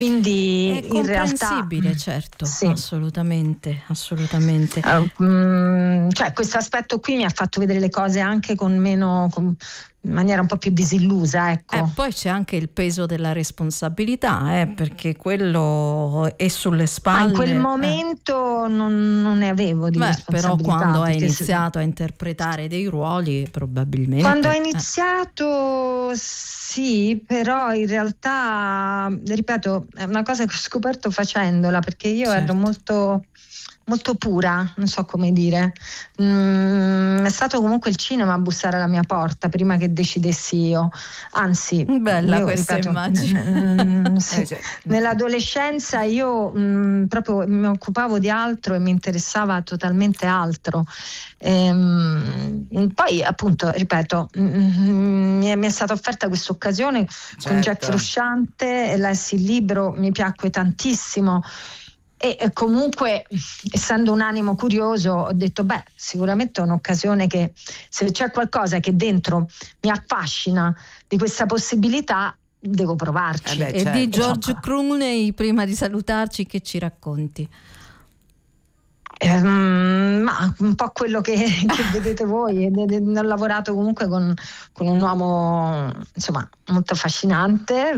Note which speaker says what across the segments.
Speaker 1: Quindi
Speaker 2: è
Speaker 1: in realtà
Speaker 2: comprensibile, certo,
Speaker 1: sì.
Speaker 2: assolutamente.
Speaker 1: Cioè, questo aspetto qui mi ha fatto vedere le cose anche in maniera un po' più disillusa, ecco.
Speaker 2: Poi c'è anche il peso della responsabilità, perché quello è sulle spalle.
Speaker 1: Ma in quel momento non ne avevo di responsabilità.
Speaker 2: Però quando hai iniziato a interpretare dei ruoli, probabilmente.
Speaker 1: Quando ho iniziato, sì, però in realtà, ripeto, è una cosa che ho scoperto facendola, perché io ero molto molto pura, non so come dire. È stato comunque il cinema a bussare alla mia porta prima che decidessi io. Anzi,
Speaker 2: bella
Speaker 1: io,
Speaker 2: questa
Speaker 1: ripeto,
Speaker 2: immagine.
Speaker 1: nell'adolescenza io proprio mi occupavo di altro e mi interessava totalmente altro. Poi appunto, ripeto, mi è stata offerta questa occasione con Jack Frusciante, lessi il libro, mi piacque tantissimo. E comunque, essendo un animo curioso, ho detto sicuramente è un'occasione che, se c'è qualcosa che dentro mi affascina di questa possibilità, devo provarci.
Speaker 2: E di George Clooney, prima di salutarci, che ci racconti?
Speaker 1: Ma un po' quello che vedete voi. Ho lavorato comunque con un uomo, insomma, molto affascinante,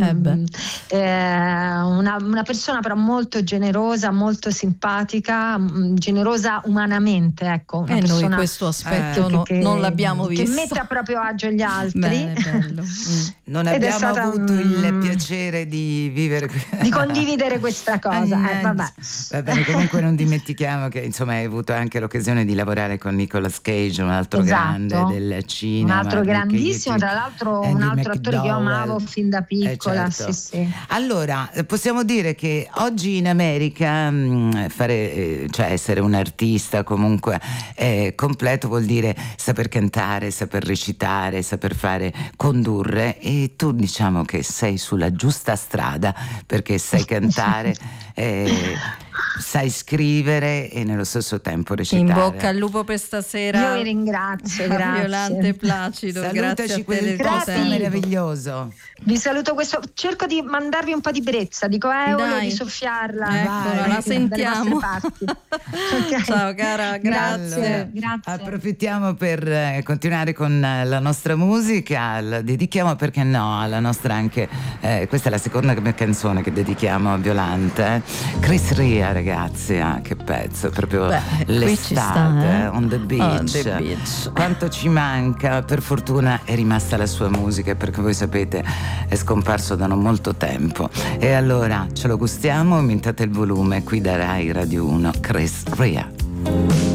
Speaker 1: una persona però molto generosa, molto simpatica, generosa umanamente, ecco, una persona,
Speaker 2: noi questo aspetto non l'abbiamo visto,
Speaker 1: che mette a proprio agio gli altri.
Speaker 2: Bello.
Speaker 3: Non abbiamo avuto il piacere di vivere,
Speaker 1: di condividere questa cosa.
Speaker 3: Va bene, comunque non dimentichiamo che insomma hai avuto anche l'occasione di lavorare con Nicolas Cage, un altro grande del cinema,
Speaker 1: un altro grandissimo, tra l'altro un altro attore che io amavo fin da piccola. Sì.
Speaker 3: Allora, possiamo dire che oggi in America cioè essere un artista comunque completo vuol dire saper cantare, saper recitare, saper condurre, e tu diciamo che sei sulla giusta strada, perché sai cantare, sai scrivere e nello stesso tempo recitare.
Speaker 2: In bocca al lupo per stasera.
Speaker 1: Io vi ringrazio, grazie.
Speaker 2: Violante Placido,
Speaker 3: salutaci,
Speaker 2: grazie
Speaker 3: è meraviglioso.
Speaker 1: Vi saluto, cerco di mandarvi un po' di brezza, dico Eolo, di soffiarla.
Speaker 2: Eccola, la sentiamo.
Speaker 1: Okay.
Speaker 2: Ciao cara, grazie.
Speaker 3: Approfittiamo per continuare con la nostra musica, la dedichiamo, perché no, alla nostra anche, questa è la seconda canzone che dedichiamo a Violante, Chris Ria, ragazzi, che pezzo, proprio l'estate, on the beach. Quanto ci manca. Per fortuna è rimasta la sua musica, perché voi sapete è scomparso da non molto tempo, e allora ce lo gustiamo. Aumentate il volume qui da Rai Radio 1, Chris Ria.